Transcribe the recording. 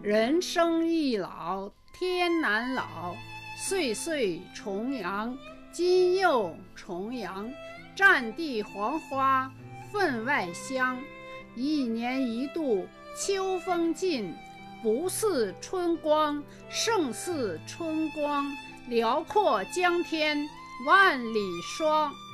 人生易老，天难老。岁岁重阳，今又重阳。占地黄花分外香。一年一度秋风劲，不似春光胜似春光。辽阔江天万里霜。